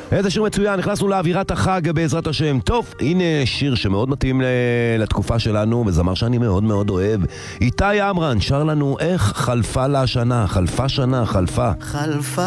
איזה שיר מצוין, נכנסנו לאווירת החג בעזרת השם. טוב, הנה שיר שמאוד מתאים לתקופה שלנו, וזמר שאני מאוד מאוד אוהב. איתי אמרן שר לנו איך חלפה לה השנה, חלפה שנה, חלפה.